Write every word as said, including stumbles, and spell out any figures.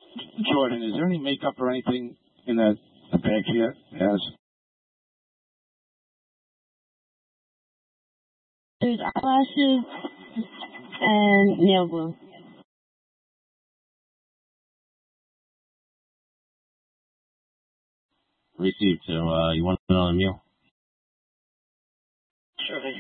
Jordan, is there any makeup or anything in that the bag here has? There's eyelashes and nail glue. Received. So, uh, you want another meal? Sure thing.